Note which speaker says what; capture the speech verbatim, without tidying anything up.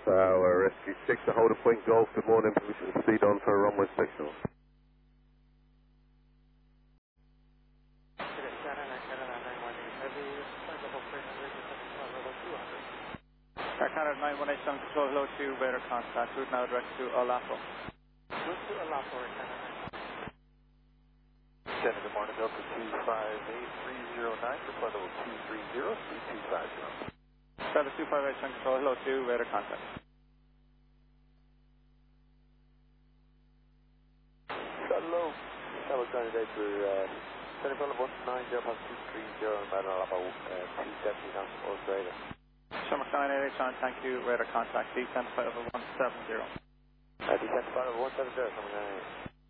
Speaker 1: Tower Rescue six, to hold a point golf. Good morning, permission to speed on for a runway signal.
Speaker 2: Air Canada nine one eight seven control, hello to radar contact, route now direct to Olapo.
Speaker 3: Route to Olapo, Air Canada.
Speaker 4: Canada, good morning, Delta two five eight three zero nine, reply level two three zero, three two five zero.
Speaker 2: Delta two five eight seven control, hello to radar contact.
Speaker 4: Hello, hello candidate for uh, Central level one nine zero past two three zero, and Olapo uh, two seventy knots or greater.
Speaker 2: Summer nine eight eight seven, thank you, radar contact, descent flight level one seven zero.
Speaker 4: Uh, descent flight level one seven zero, coming nine eight.